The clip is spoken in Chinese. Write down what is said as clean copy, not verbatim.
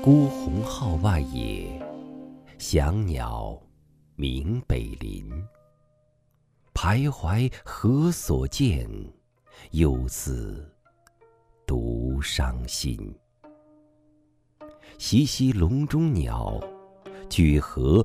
孤鸿号外野，翔鸟鸣北林。徘徊何所见？犹自独伤心。习习笼中鸟，举何